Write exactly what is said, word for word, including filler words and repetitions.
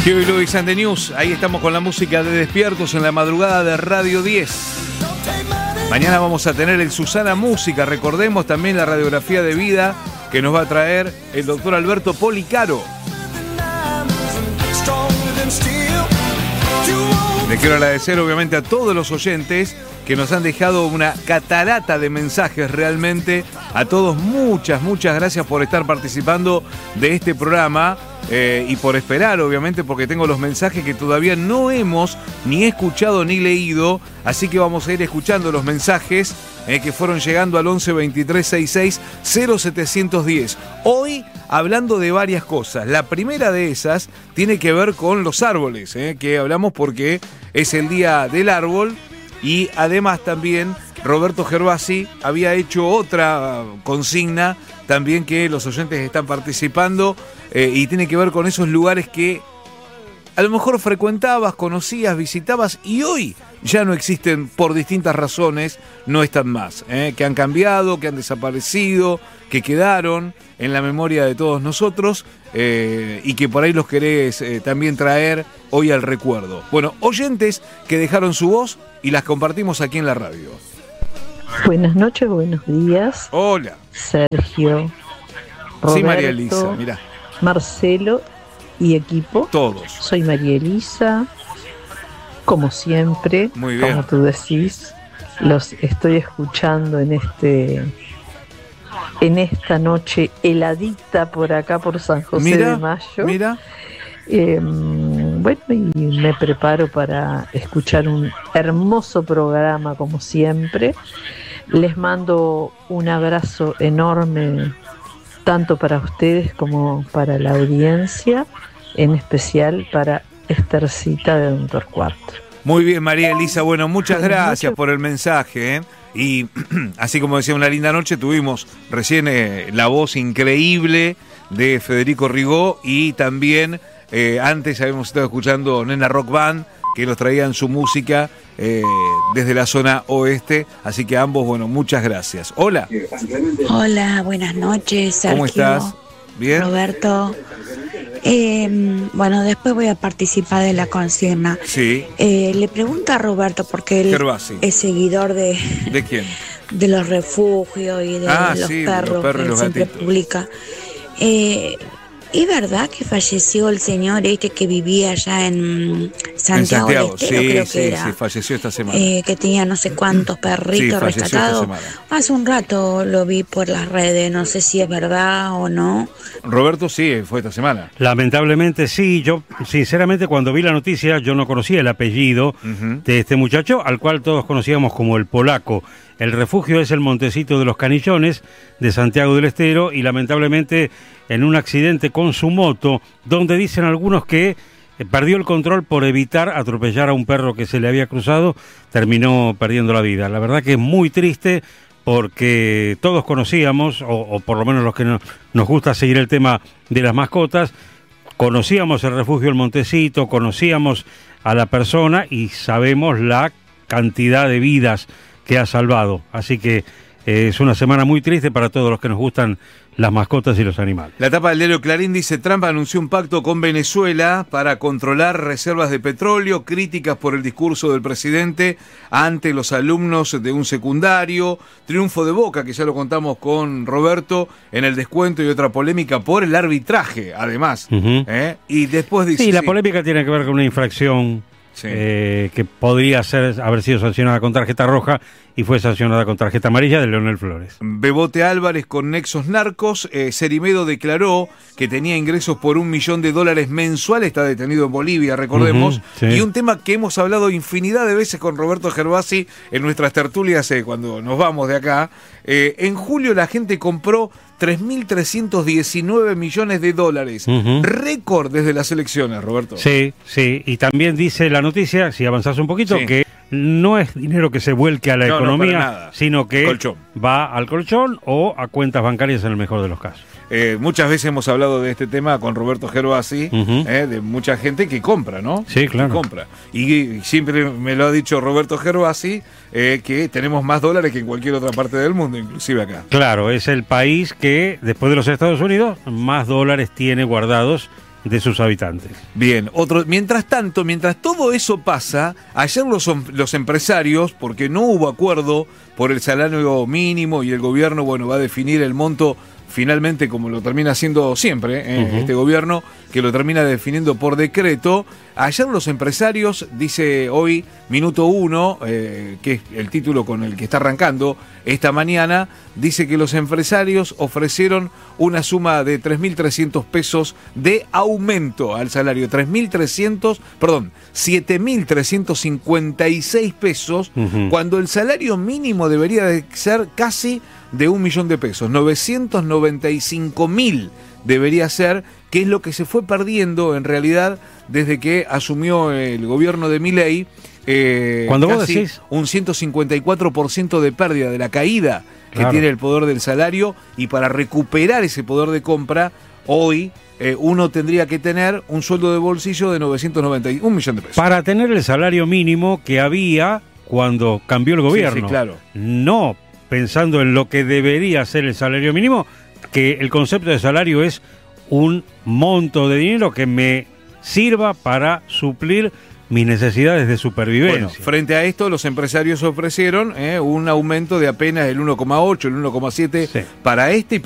Huey Lewis and the News, ahí estamos con la música de Despiertos en la madrugada de Radio diez. Mañana vamos a tener el Susana Música, recordemos también la radiografía de vida que nos va a traer el doctor Alberto Policaro. Le quiero agradecer obviamente a todos los oyentes que nos han dejado una catarata de mensajes realmente. A todos muchas, muchas gracias por estar participando de este programa eh, y por esperar obviamente, porque tengo los mensajes que todavía no hemos ni escuchado ni leído, así que vamos a ir escuchando los mensajes eh, que fueron llegando al once veintitrés sesenta y seis cero setecientos diez. Hoy hablando de varias cosas. La primera de esas tiene que ver con los árboles, eh, que hablamos porque es el día del árbol. Y además también Roberto Gervasi había hecho otra consigna también que los oyentes están participando eh, y tiene que ver con esos lugares que a lo mejor frecuentabas, conocías, visitabas y hoy ya no existen por distintas razones, no están más, eh, que han cambiado, que han desaparecido, que quedaron en la memoria de todos nosotros eh, y que por ahí los querés eh, también traer hoy al recuerdo. Bueno, oyentes que dejaron su voz y las compartimos aquí en la radio. Buenas noches, buenos días. Hola. Sergio, Roberto, sí, María Elisa, mirá. Marcelo y equipo. Todos. Soy María Elisa, como siempre, muy bien, como tú decís, los estoy escuchando en este en esta noche heladita por acá por San José mira, de Mayo. Mira. Eh, bueno, y me preparo para escuchar un hermoso programa como siempre. Les mando un abrazo enorme tanto para ustedes como para la audiencia, en especial para Estercita de Don Torcuato. Muy bien, María Elisa, bueno, muchas gracias por el mensaje, ¿eh? Y así como decía, una linda noche, tuvimos recién eh, la voz increíble de Federico Rigó y también eh, antes habíamos estado escuchando Nena Rock Band, que nos traían su música eh, desde la zona oeste, así que a ambos, bueno, muchas gracias. Hola. Hola, buenas noches, Sergio. ¿Cómo estás? ¿Bien? Roberto. Eh, bueno, después voy a participar de la consigna. Sí. Eh, le pregunto a Roberto, porque él Gervasi. es seguidor de... ¿De quién? De los refugios y de ah, los sí, perros, los perros que y los siempre gatitos. publica. Eh, ¿Es verdad que falleció el señor este que vivía allá en Santiago, en Santiago, del Estero, sí, creo sí, que era, sí, falleció esta semana. Eh, que tenía no sé cuántos perritos sí, rescatados. Hace un rato lo vi por las redes, no sé si es verdad o no. Roberto, sí, fue esta semana. Lamentablemente sí, yo sinceramente cuando vi la noticia yo no conocía el apellido uh-huh. de este muchacho, al cual todos conocíamos como el polaco. El refugio es el Montecito de los Canillones de Santiago del Estero y lamentablemente en un accidente con su moto, donde dicen algunos que eh, perdió el control por evitar atropellar a un perro que se le había cruzado, terminó perdiendo la vida. La verdad que es muy triste porque todos conocíamos, o, o por lo menos los que no, nos gusta seguir el tema de las mascotas, conocíamos el refugio El Montecito, conocíamos a la persona y sabemos la cantidad de vidas que ha salvado. Así que eh, es una semana muy triste para todos los que nos gustan las mascotas y los animales. La tapa del diario Clarín dice: Trump anunció un pacto con Venezuela para controlar reservas de petróleo, críticas por el discurso del presidente ante los alumnos de un secundario, triunfo de Boca, que ya lo contamos con Roberto, en el descuento y otra polémica por el arbitraje, además. Uh-huh. ¿eh? Y después dice... Sí, la polémica tiene que ver con una infracción sí. eh, que podría ser, haber sido sancionada con tarjeta roja y fue sancionada con tarjeta amarilla de Leonel Flores. Bebote Álvarez con nexos narcos. Eh, Cerimedo declaró que tenía ingresos por un millón de dólares mensuales. Está detenido en Bolivia, recordemos. Uh-huh, sí. Y un tema que hemos hablado infinidad de veces con Roberto Gervasi en nuestras tertulias eh, cuando nos vamos de acá. Eh, en julio la gente compró tres mil trescientos diecinueve millones de dólares. Uh-huh. Récord desde las elecciones, Roberto. Sí, sí. Y también dice la noticia, si avanzás un poquito, sí. que no es dinero que se vuelque a la no, economía, no, sino que colchón. va al colchón o a cuentas bancarias en el mejor de los casos. Eh, muchas veces hemos hablado de este tema con Roberto Gervasi, uh-huh. eh, de mucha gente que compra, ¿no? Sí, claro. Que compra. Y, y siempre me lo ha dicho Roberto Gervasi, eh, que tenemos más dólares que en cualquier otra parte del mundo, inclusive acá. Claro, es el país que, después de los Estados Unidos, más dólares tiene guardados de sus habitantes. Bien, otro, mientras tanto, mientras todo eso pasa, ayer los, los empresarios, porque no hubo acuerdo por el salario mínimo y el gobierno, bueno, va a definir el monto finalmente, como lo termina haciendo siempre eh, uh-huh. este gobierno, que lo termina definiendo por decreto. Ayer los empresarios, dice hoy Minuto Uno, eh, que es el título con el que está arrancando esta mañana, dice que los empresarios ofrecieron una suma de tres mil trescientos pesos de aumento al salario, tres mil trescientos, perdón, siete mil trescientos cincuenta y seis pesos, uh-huh. cuando el salario mínimo debería de ser casi de un millón de pesos, novecientos noventa y cinco mil debería ser, que es lo que se fue perdiendo en realidad desde que asumió el gobierno de Milei. Eh, Cuando vos casi decís un ciento cincuenta y cuatro por ciento de pérdida, de la caída que claro. tiene el poder del salario, y para recuperar ese poder de compra, hoy eh, uno tendría que tener un sueldo de bolsillo de novecientos noventa y un millón de pesos. Para tener el salario mínimo que había cuando cambió el gobierno. Sí, sí, claro. No pensando en lo que debería ser el salario mínimo, que el concepto de salario es un monto de dinero que me sirva para suplir mis necesidades de supervivencia. Bueno, frente a esto, los empresarios ofrecieron eh, un aumento de apenas el uno coma ocho, el uno coma siete sí. para este y